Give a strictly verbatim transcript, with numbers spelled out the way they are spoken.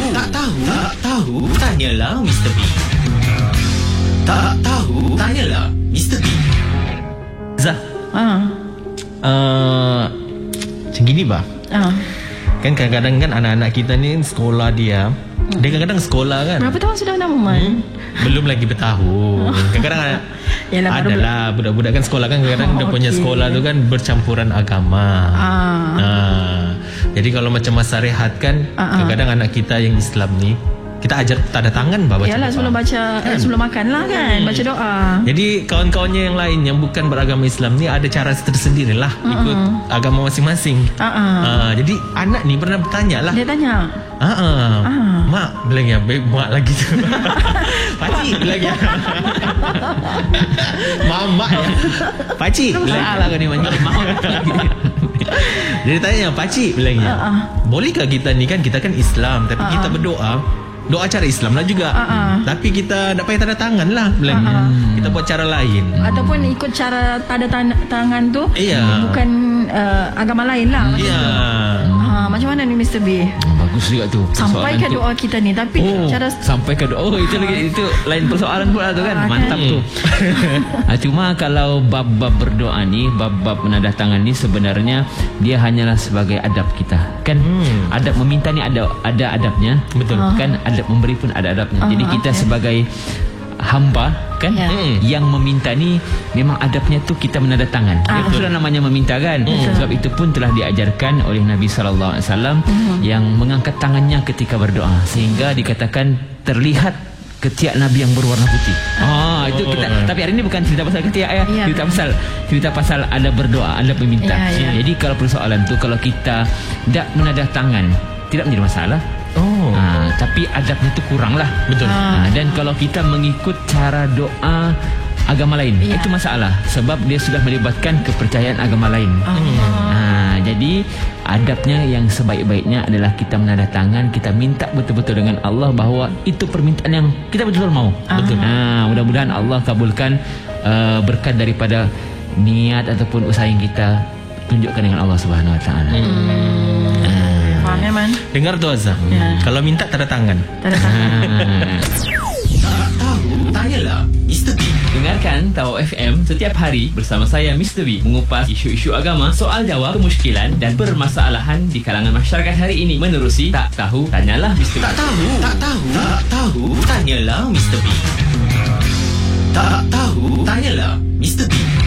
Tak tahu, tak tahu, tanyalah Mister B. Tak tahu, tanyalah Mister B. Zah, Ah. uh, macam gini bah. Ah. Kan kadang-kadang kan anak-anak kita ni sekolah dia, hmm. dia kadang-kadang sekolah kan. Berapa tahun sudah nak Man? Hmm? Belum lagi bertahun. Kadang-kadang ada, Yalah, adalah budak-budak kan sekolah kan kadang-kadang Oh, dia punya okey. sekolah tu kan bercampuran agama. Ah. Ah. Jadi kalau macam masa rehat kan, Ah, ah. kadang-kadang anak kita yang Islam ni kita ajar tanda tangan bah baca. Yalah, sebelum baca eh, sebelum makan lah kan, baca doa. Jadi kawan-kawannya yang lain yang bukan beragama Islam ni ada cara tersendiri lah ikut agama masing-masing. Ah, ah. Ah, jadi anak ni pernah bertanya lah. Dia tanya. Ah, ah. Ah. Mak bilangnya baik mak lagi tu. Pakcik bilangnya. Mama ya. Pakcik salah kan ni macam mau. Jadi tanya pakcik bilangnya. Ah, ah. Bolehkah kita ni kan kita kan Islam tapi Ah, kita ah. berdoa doa cara Islam lah juga. Ah, ah. Tapi kita tak payah tanda tangan lah bilangnya. Ah, ah. Kita buat cara lain. Ataupun ikut cara tanda tan- tangan tu. Iya. Bukan uh, agama lain lah. Macam Ya. tu. Ha, macam mana ni Mister B? Bagus juga tu. Sampaikan Persoalan tu. doa kita ni, tapi Oh, cara sampaikan doa. Oh, itu lagi itu lain persoalan pula tu kan. Ah, Mantap kan? tu. Ah, cuma kalau bab-bab berdoa ni, bab-bab menadah tangan ni sebenarnya dia hanyalah sebagai adab kita. Kan Hmm. adab meminta ni ada ada adabnya. Betul. Kan adab memberi pun ada adabnya. Ah, Jadi kita okey. sebagai hamba kan Ya. Hmm. yang meminta ni memang adabnya tu kita menadah tangan. Ah. Itu sudah namanya meminta kan. Betul. Sebab itu pun telah diajarkan oleh Nabi sallallahu alaihi wasallam yang mengangkat tangannya ketika berdoa sehingga dikatakan terlihat ketiak Nabi yang berwarna putih. Ah, itu kita. Oh. Tapi hari ini bukan cerita pasal ketiak ya. Ya, cerita betul. pasal cerita pasal ada berdoa, ada meminta. Ya, ya. Jadi kalau persoalan tu kalau kita tidak menadah tangan tidak menjadi masalah. Oh. Ah, tapi adabnya tu kurang lah. Betul. Ah. Ah, dan kalau kita mengikut cara doa agama lain, Ya. itu masalah sebab dia sudah melibatkan kepercayaan agama lain. Ah, jadi adabnya yang sebaik-baiknya adalah kita menadah tangan, kita minta betul-betul dengan Allah bahawa itu permintaan yang kita betul-betul mau. Betul. Ah, mudah-mudahan Allah kabulkan uh, berkat daripada niat ataupun usaha yang kita tunjukkan dengan Allah Subhanahu Wa Taala. faham ya Man? Dengar tu Azhar. Ya. Kalau minta tanda tangan. Tanda tangan. Ah. Tak tahu, tanyalah Mister B. Dengarkan Tahu F M setiap hari bersama saya Mister B mengupas isu-isu agama, soal jawab, kemusykilan dan permasalahan di kalangan masyarakat hari ini menerusi Tak Tahu Tanyalah Mister B. Tak tahu, tak tahu, tak tahu, tanyalah Mister B. Tak tahu, tanyalah Mister B.